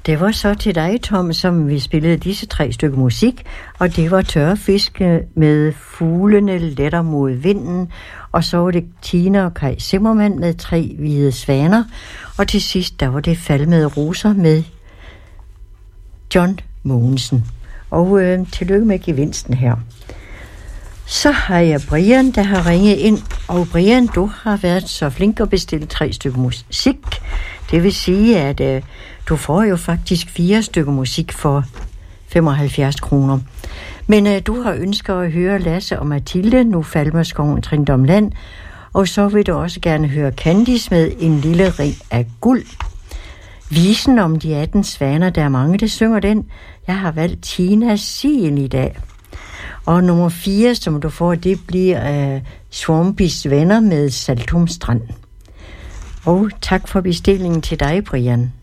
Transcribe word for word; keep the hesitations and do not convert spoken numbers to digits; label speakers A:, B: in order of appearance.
A: Det var så til dig, Tom, som vi spillede disse tre stykker musik, og det var Tørre Fiske med Fuglene letter mod vinden, og så var det Tina og Kai Zimmermann med Tre hvide svaner, og til sidst, der var det Falmede roser med John Mogensen. Og øh, tillykke med gevinsten her. Så har jeg Brian, der har ringet ind, og Brian, du har været så flink at bestille tre stykker musik. Det vil sige, at øh, du får jo faktisk fire stykker musik for femoghalvfjerds kroner. Men øh, du har ønsket at høre Lasse og Mathilde, Nu falmer skoven Trindom Land, og så vil du også gerne høre Candice med En lille ring af guld. Visen om de atten svaner, der er mange, der synger den. Jeg har valgt Tina Sien i dag. Og nummer fire, som du får, det bliver uh, Swampys venner med Saltum Strand. Og tak for bestillingen til dig, Brian.